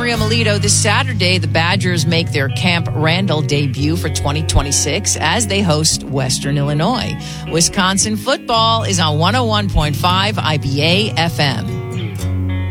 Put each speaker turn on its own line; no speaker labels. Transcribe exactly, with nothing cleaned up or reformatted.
Mario Melito. This Saturday, the Badgers make their Camp Randall debut for twenty twenty-six as they host Western Illinois. Wisconsin football is on one oh one point five I B A F M.